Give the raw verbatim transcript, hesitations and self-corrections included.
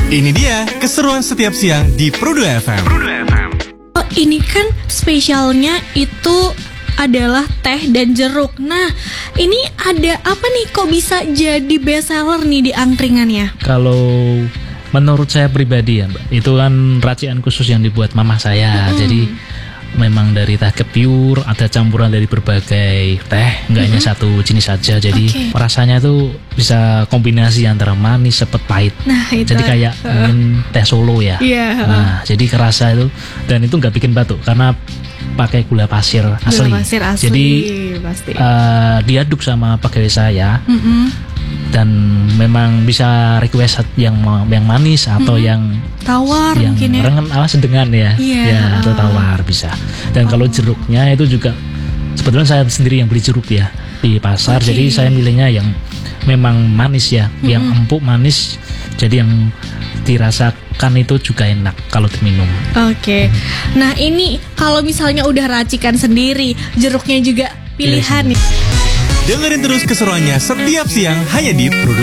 Ini dia keseruan setiap siang di Prudu F M. Oh, ini kan spesialnya itu adalah teh dan jeruk. Nah, ini ada apa nih kok bisa jadi best seller nih di angkringannya? Kalau menurut saya pribadi ya Mbak, itu kan racikan khusus yang dibuat mama saya. Hmm. Jadi memang dari teh kepiur, ada campuran dari berbagai teh, nggak hanya mm-hmm. satu jenis saja. Jadi okay. rasanya tuh bisa kombinasi antara manis, sepet, pahit. Nah, itu. Jadi kayak uh. mungkin teh Solo ya. Yeah, uh. Nah, jadi kerasa itu, dan itu nggak bikin batuk karena pakai gula pasir asli. Gula pasir asli. Jadi pasti. Uh, diaduk sama pegawai saya. Mm-hmm. Dan memang bisa request yang yang manis atau hmm. yang tawar yang mungkin ya, rengen ala sedengan ya, yeah. ya atau tawar bisa. Dan oh. kalau jeruknya itu juga sebetulnya saya sendiri yang beli jeruk ya di pasar, okay. jadi saya milihnya yang memang manis ya, hmm. yang empuk manis, jadi yang dirasakan itu juga enak kalau diminum. Oke, okay. hmm. nah ini kalau misalnya udah racikan sendiri, jeruknya juga pilihan nih. Dengerin terus keseruannya setiap siang hanya di Prudu